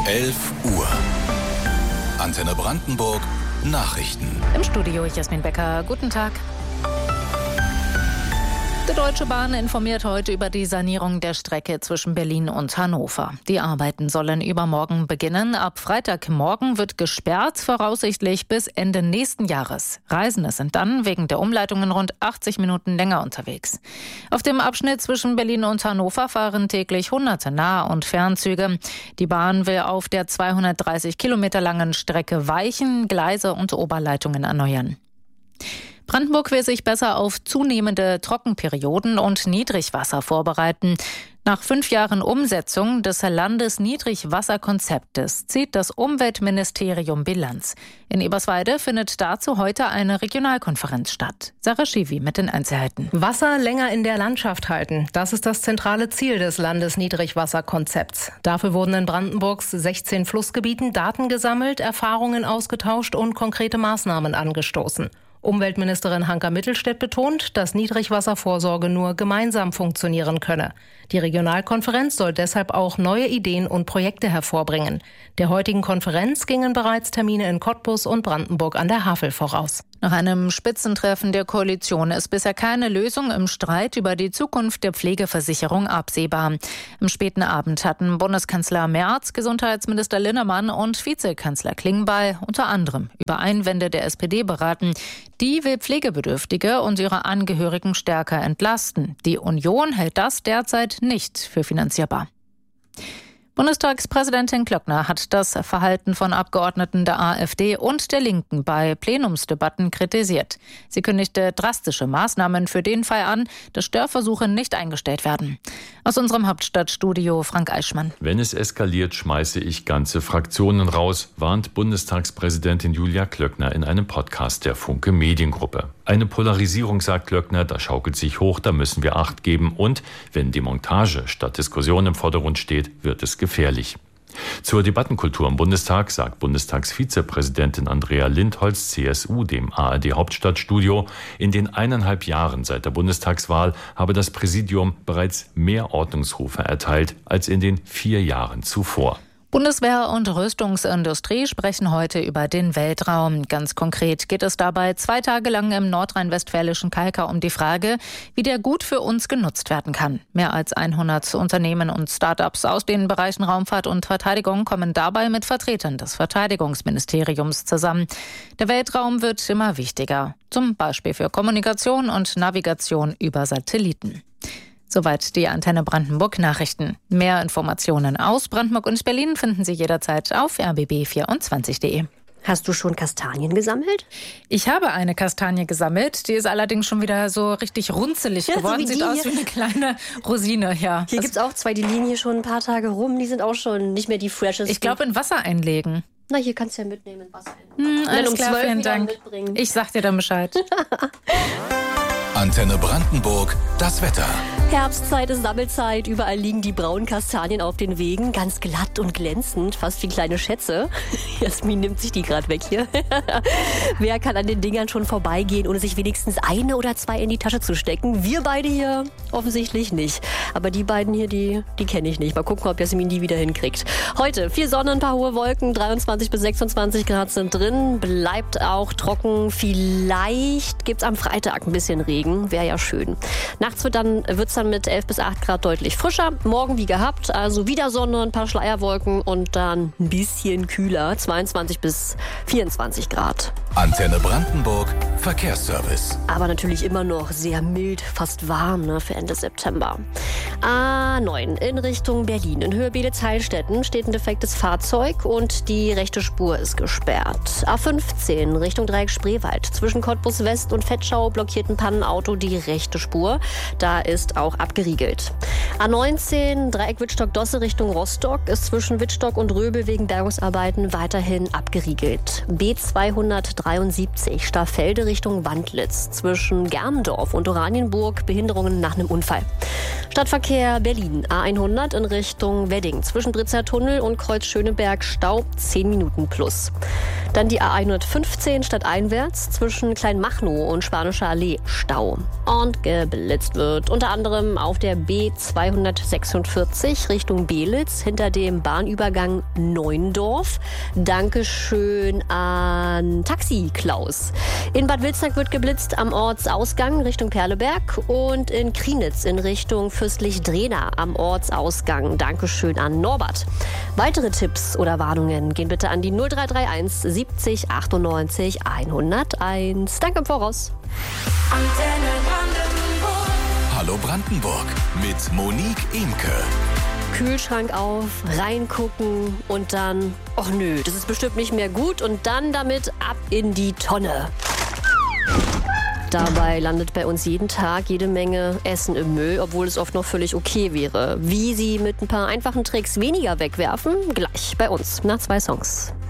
11 Uhr. Antenne Brandenburg Nachrichten. Im Studio Jasmin Becker. Guten Tag. Die Deutsche Bahn informiert heute über die Sanierung der Strecke zwischen Berlin und Hannover. Die Arbeiten sollen übermorgen beginnen. Ab Freitagmorgen wird gesperrt, voraussichtlich bis Ende nächsten Jahres. Reisende sind dann wegen der Umleitungen rund 80 Minuten länger unterwegs. Auf dem Abschnitt zwischen Berlin und Hannover fahren täglich hunderte Nah- und Fernzüge. Die Bahn will auf der 230 Kilometer langen Strecke Weichen, Gleise und Oberleitungen erneuern. Brandenburg will sich besser auf zunehmende Trockenperioden und Niedrigwasser vorbereiten. Nach 5 Jahren Umsetzung des Landesniedrigwasserkonzeptes zieht das Umweltministerium Bilanz. In Eberswalde findet dazu heute eine Regionalkonferenz statt. Sarah Schiwi mit den Einzelheiten. Wasser länger in der Landschaft halten. Das ist das zentrale Ziel des Landesniedrigwasserkonzepts. Dafür wurden in Brandenburgs 16 Flussgebieten Daten gesammelt, Erfahrungen ausgetauscht und konkrete Maßnahmen angestoßen. Umweltministerin Hanka Mittelstädt betont, dass Niedrigwasservorsorge nur gemeinsam funktionieren könne. Die Regionalkonferenz soll deshalb auch neue Ideen und Projekte hervorbringen. Der heutigen Konferenz gingen bereits Termine in Cottbus und Brandenburg an der Havel voraus. Nach einem Spitzentreffen der Koalition ist bisher keine Lösung im Streit über die Zukunft der Pflegeversicherung absehbar. Im späten Abend hatten Bundeskanzler Merz, Gesundheitsminister Linnemann und Vizekanzler Klingbeil unter anderem über Einwände der SPD beraten. Die will Pflegebedürftige und ihre Angehörigen stärker entlasten. Die Union hält das derzeit nicht für finanzierbar. Bundestagspräsidentin Klöckner hat das Verhalten von Abgeordneten der AfD und der Linken bei Plenumsdebatten kritisiert. Sie kündigte drastische Maßnahmen für den Fall an, dass Störversuche nicht eingestellt werden. Aus unserem Hauptstadtstudio Frank Eichmann. Wenn es eskaliert, schmeiße ich ganze Fraktionen raus, warnt Bundestagspräsidentin Julia Klöckner in einem Podcast der Funke Mediengruppe. Eine Polarisierung, sagt Klöckner, da schaukelt sich hoch, da müssen wir Acht geben. Und wenn Demontage statt Diskussion im Vordergrund steht, wird es gefährlich. Zur Debattenkultur im Bundestag sagt Bundestagsvizepräsidentin Andrea Lindholz, CSU, dem ARD-Hauptstadtstudio, in den 1,5 Jahren seit der Bundestagswahl habe das Präsidium bereits mehr Ordnungsrufe erteilt als in den 4 Jahren zuvor. Bundeswehr und Rüstungsindustrie sprechen heute über den Weltraum. Ganz konkret geht es dabei 2 Tage lang im nordrhein-westfälischen Kalkar um die Frage, wie der gut für uns genutzt werden kann. Mehr als 100 Unternehmen und Start-ups aus den Bereichen Raumfahrt und Verteidigung kommen dabei mit Vertretern des Verteidigungsministeriums zusammen. Der Weltraum wird immer wichtiger, zum Beispiel für Kommunikation und Navigation über Satelliten. Soweit die Antenne Brandenburg Nachrichten. Mehr Informationen aus Brandenburg und Berlin finden Sie jederzeit auf rbb24.de. Hast du schon Kastanien gesammelt? Ich habe eine Kastanie gesammelt. Die ist allerdings schon wieder so richtig runzelig geworden. So Sieht aus wie eine kleine Rosine. Ja. Hier gibt es auch 2, die liegen hier schon ein paar Tage rum. Die sind auch schon nicht mehr die freshest. Ich glaube, in Wasser einlegen. Na, hier kannst du ja mitnehmen in Wasser einlegen. Alles um klar, 12 vielen wieder Dank. mitbringen. Ich sag dir dann Bescheid. Antenne Brandenburg, das Wetter. Herbstzeit ist Sammelzeit. Überall liegen die braunen Kastanien auf den Wegen. Ganz glatt und glänzend, fast wie kleine Schätze. Jasmin nimmt sich die gerade weg hier. Wer kann an den Dingern schon vorbeigehen, ohne sich wenigstens 1 oder 2 in die Tasche zu stecken? Wir beide hier offensichtlich nicht. Aber die beiden hier, die kenne ich nicht. Mal gucken, ob Jasmin die wieder hinkriegt. Heute viel Sonne, ein paar hohe Wolken. 23 bis 26 Grad sind drin. Bleibt auch trocken. Vielleicht gibt's am Freitag ein bisschen Regen. Wäre ja schön. Nachts wird's dann mit 11 bis 8 Grad deutlich frischer. Morgen wie gehabt, also wieder Sonne, ein paar Schleierwolken und dann ein bisschen kühler. 22 bis 24 Grad. Antenne Brandenburg Verkehrsservice. Aber natürlich immer noch sehr mild, fast warm für Ende September. A9 in Richtung Berlin. In Höhe Beelitz-Heilstätten steht ein defektes Fahrzeug und die rechte Spur ist gesperrt. A15 Richtung Dreieck Spreewald. Zwischen Cottbus West und Vetschau blockiert ein Pannenauto die rechte Spur. Da ist auch abgeriegelt. A19 Dreieck Wittstock-Dosse Richtung Rostock ist zwischen Wittstock und Röbel wegen Bergungsarbeiten weiterhin abgeriegelt. B273 Staffelde Richtung Wandlitz. Zwischen Germendorf und Oranienburg Behinderungen nach einem Unfall. Stadtverkehr Verkehr Berlin. A100 in Richtung Wedding. Zwischen Britzer Tunnel und Kreuz Schöneberg Stau 10 Minuten plus. Dann die A115 stadteinwärts zwischen Kleinmachnow und Spanischer Allee Stau. Und geblitzt wird unter anderem auf der B246 Richtung Belitz hinter dem Bahnübergang Neuendorf. Dankeschön an Taxi Klaus. In Bad Wilsnack wird geblitzt am Ortsausgang Richtung Perleberg und in Krienitz in Richtung Fürstlich-Drehna am Ortsausgang. Dankeschön an Norbert. Weitere Tipps oder Warnungen gehen bitte an die 0331 70 98 101. Danke im Voraus. Antenne Brandenburg. Hallo Brandenburg mit Monique Imke. Kühlschrank auf, reingucken und dann, ach nö, das ist bestimmt nicht mehr gut und dann damit ab in die Tonne. Dabei landet bei uns jeden Tag jede Menge Essen im Müll, obwohl es oft noch völlig okay wäre. Wie Sie mit ein paar einfachen Tricks weniger wegwerfen, gleich bei uns nach 2 Songs.